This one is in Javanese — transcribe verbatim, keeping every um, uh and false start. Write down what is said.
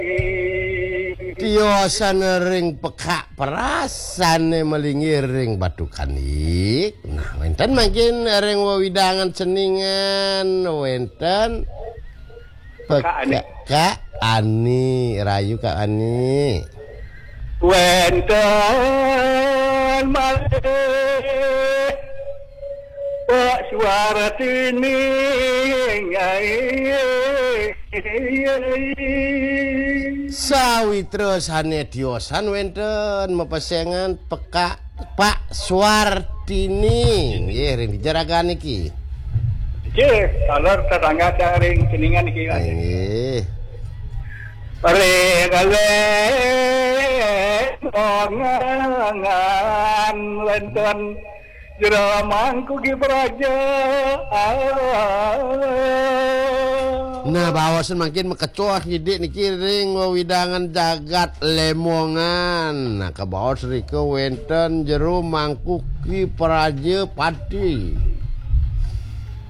Tiosane ring pekak perasane melingi ring badukani. Nah, wenten mangkin ring wewidangan ceningan wenten pekak Kak Ani, rayu Kak Ani. Wenten malih Pak suara tining Sawitrosane diosan wenten mepesengan pekak Pak Suartini. Nggih ring dijarakan iki. Nggih, kalor tetangga ring ceningan iki. Nggih. Regale ongangan wenten jero mangku ki praja. Nah, bawasan makin mekecoh hidik niki ring wewidangan jagat lemongan. Nah, kebawas rike wenten jero mangku ki praja pati.